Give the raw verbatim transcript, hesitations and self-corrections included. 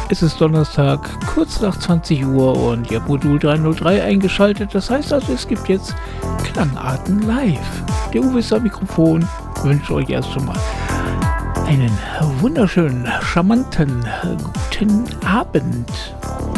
Es ist Donnerstag, kurz nach zwanzig Uhr und ihr habt Modul dreihundertdrei eingeschaltet. Das heißt also, es gibt jetzt Klangarten live. Der Uwe ist am Mikrofon. Ich wünsche euch erst schon mal einen wunderschönen, charmanten, guten Abend.